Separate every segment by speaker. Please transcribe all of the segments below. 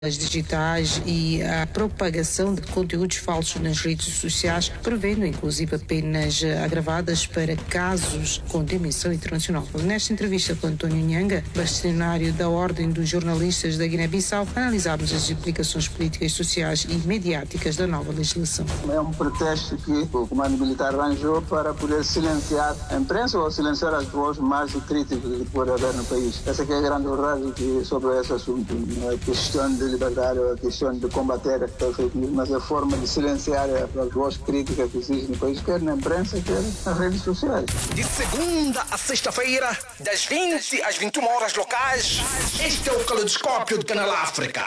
Speaker 1: As digitais e a propagação de conteúdos falsos nas redes sociais, prevendo inclusive penas agravadas para casos com dimensão internacional. Nesta entrevista com António Nhanga, bastonário da Ordem dos Jornalistas da Guiné-Bissau, analisámos as implicações políticas, sociais e mediáticas da nova legislação.
Speaker 2: É um pretexto que o comando militar arranjou para poder silenciar a imprensa ou silenciar as vozes mais críticas que pode haver no país. Essa que é a grande verdade sobre esse assunto. Não é questão de liberdade, é questão de combater a fake news, mas é a forma de silenciar as vozes críticas que existem no país, quer na imprensa, quer nas redes sociais.
Speaker 3: De segunda a sexta-feira, das 20 às 21 horas locais, este é o Caleidoscópio do Canal África.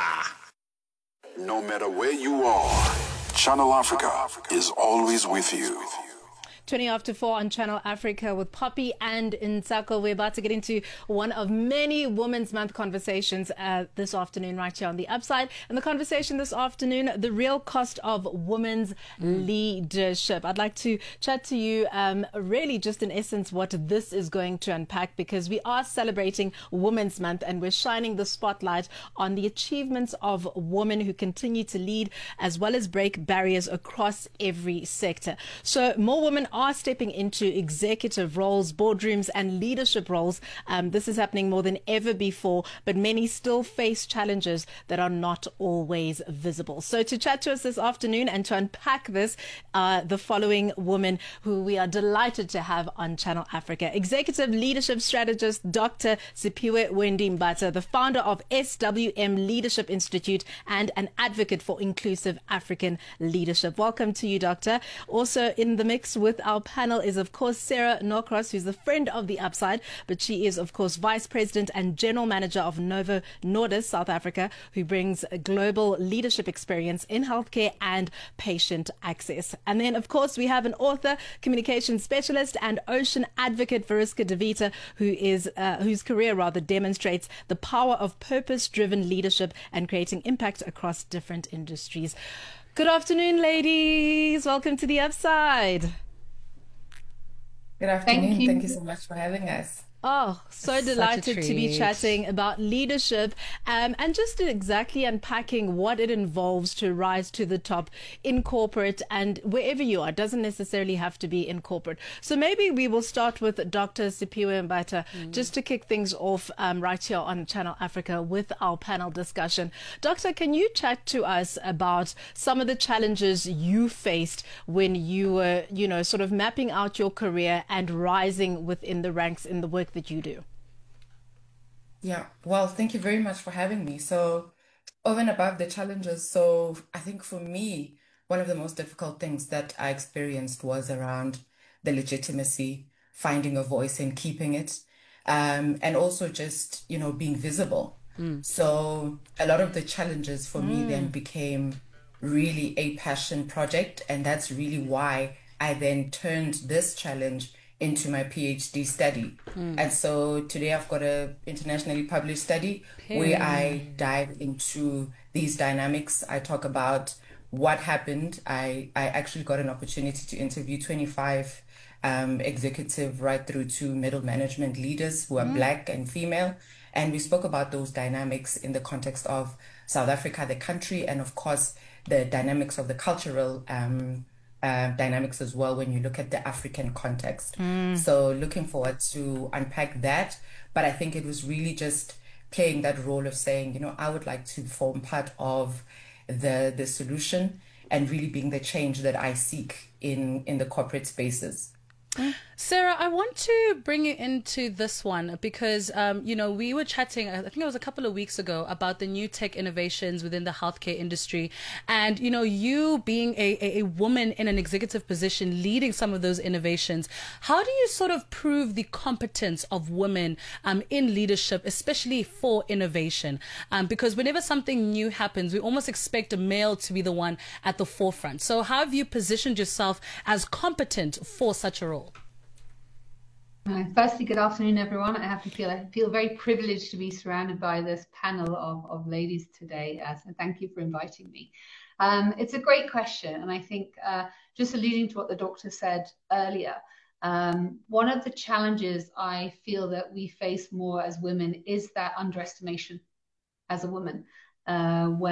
Speaker 4: No matter where you are, Channel Africa is always with you.
Speaker 5: 20 after 4 on Channel Africa with Poppy and Nsako. We're about to get into one of many Women's Month conversations this afternoon right here on The Upside. And the conversation this afternoon, the real cost of women's leadership. I'd like to chat to you really just in essence what this is going to unpack, because we are celebrating Women's Month and we're shining the spotlight on the achievements of women who continue to lead as well as break barriers across every sector. So more women are stepping into executive roles, boardrooms and leadership roles. This is happening more than ever before, but many still face challenges that are not always visible. So to chat to us this afternoon and to unpack this, the following woman who we are delighted to have on Channel Africa. Executive Leadership Strategist, Dr. Siphiwe Wendy Mbatha, the founder of SWM Leadership Institute and an advocate for inclusive African leadership. Welcome to you, Doctor. Also in the mix with our panel is, of course, Sarah Norcross, who's the friend of The Upside, but she is, of course, Vice President and General Manager of Novo Nordisk, South Africa, who brings a global leadership experience in healthcare and patient access. And then, of course, we have an author, communication specialist and ocean advocate, Veriska DeVita, whose career demonstrates the power of purpose-driven leadership and creating impact across different industries. Good afternoon, ladies. Welcome to The Upside.
Speaker 6: Good afternoon. Thank you so much for having us.
Speaker 5: Oh, so delighted to be chatting about leadership and just exactly unpacking what it involves to rise to the top in corporate and wherever you are. It doesn't necessarily have to be in corporate. So maybe we will start with Dr. Siphiwe Mbatha just to kick things off right here on Channel Africa with our panel discussion. Doctor, can you chat to us about some of the challenges you faced when you were, sort of mapping out your career and rising within the ranks in the work that you do?
Speaker 6: Yeah, well, thank you very much for having me. So, over and above the challenges, so I think for me, one of the most difficult things that I experienced was around the legitimacy, finding a voice and keeping it, and also just, being visible. So, a lot of the challenges for me then became really a passion project, and that's really why I then turned this challenge into my PhD study. And so today I've got an internationally published study where I dive into these dynamics. I talk about what happened. I actually got an opportunity to interview 25 executive right through to middle management leaders who are Black and female. And we spoke about those dynamics in the context of South Africa, the country, and of course, the dynamics of the cultural dynamics as well when you look at the African context. So looking forward to unpack that. But I think it was really just playing that role of saying, I would like to form part of the solution and really being the change that I seek in the corporate spaces.
Speaker 7: Sarah, I want to bring you into this one because, we were chatting, I think it was a couple of weeks ago, about the new tech innovations within the healthcare industry. And, you being a woman in an executive position leading some of those innovations, how do you sort of prove the competence of women in leadership, especially for innovation? Because whenever something new happens, we almost expect a male to be the one at the forefront. So how have you positioned yourself as competent for such a role?
Speaker 8: Firstly, good afternoon, everyone. I feel very privileged to be surrounded by this panel of ladies today. So thank you for inviting me. It's a great question, and I think just alluding to what the doctor said earlier, one of the challenges I feel that we face more as women is that underestimation as a woman. where